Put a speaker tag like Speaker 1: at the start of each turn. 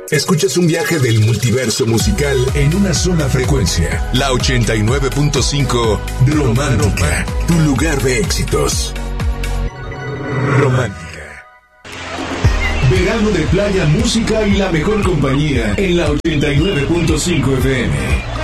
Speaker 1: Escuchas un viaje del multiverso musical en una sola frecuencia. La 89.5 Romántica, tu lugar de éxitos. Romántica. Verano de playa, música y la mejor compañía en la 89.5 FM.